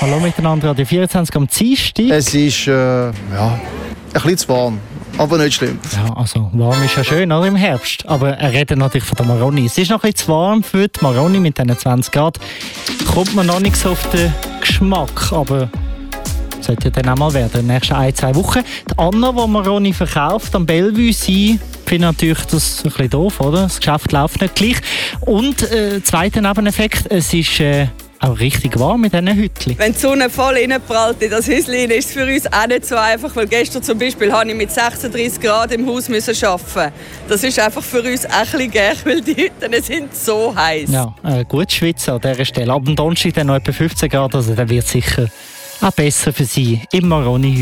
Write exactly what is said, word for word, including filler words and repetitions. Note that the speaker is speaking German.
Hallo miteinander, Radio vierundzwanzig am Dienstag. Es ist äh, ja, ein bisschen zu warm, aber nicht schlimm. Ja, also warm ist ja schön, oder, im Herbst. Aber er redet natürlich von der Maroni. Es ist noch ein bisschen zu warm für die Maroni mit diesen zwanzig Grad. Kommt man noch nicht so auf den Geschmack, aber sollte ja dann auch mal werden in den nächsten ein, zwei Wochen. Die Anna, die Maroni verkauft, am Bellevue sein, finde natürlich das ein bisschen doof, oder? Das Geschäft läuft nicht gleich. Und äh, zweiter Nebeneffekt, es ist äh, auch richtig warm mit diesen Hütchen. Wenn die Sonne voll reinprallt in das Häuschen, ist es für uns auch nicht so einfach, weil gestern zum Beispiel habe ich mit sechsunddreißig Grad im Haus müssen arbeiten. Das ist einfach für uns auch ein bisschen gäch, weil die Hütten sind so heiß. Ja, äh, gut schwitzen an dieser Stelle. Ab dem Donnerstag dann noch etwa fünfzehn Grad, also dann wird es sicher auch besser für Sie im Maroni.